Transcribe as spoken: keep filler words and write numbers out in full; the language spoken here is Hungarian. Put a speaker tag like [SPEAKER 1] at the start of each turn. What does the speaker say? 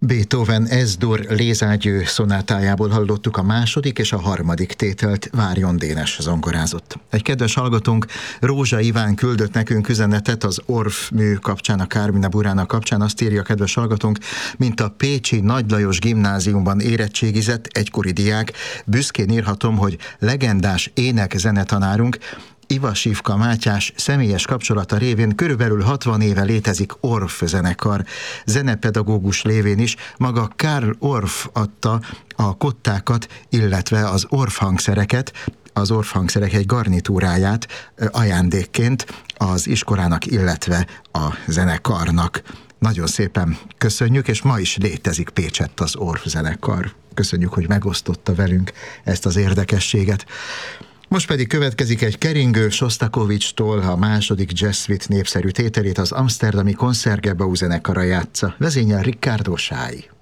[SPEAKER 1] Beethoven Es-dur lézágyő szonátájából hallottuk a második és a harmadik tételt, Várjon Dénes zongorázott. Egy kedves hallgatónk, Rózsa Iván küldött nekünk üzenetet az Orff mű kapcsán, a Kármina Burának kapcsán. Azt írja a kedves hallgatónk: mint a pécsi Nagy Lajos gimnáziumban érettségizett egykori diák, büszkén írhatom, hogy legendás ének-zenetanárunk Ivasivka Mátyás személyes kapcsolata révén körülbelül hatvan éve létezik Orff zenekar. Zenepedagógus lévén is maga Karl Orff adta a kottákat, illetve az Orff hangszereket, az Orff hangszerek egy garnitúráját ajándékként az iskolának, illetve a zenekarnak. Nagyon szépen köszönjük, és ma is létezik Pécsett az Orff zenekar. Köszönjük, hogy megosztotta velünk ezt az érdekességet. Most pedig következik egy keringő Sostakovicstól, a második Jazz Suite népszerű tételét az amszterdami Concertgebouw zenekara játsza. Vezényel Riccardo Sái.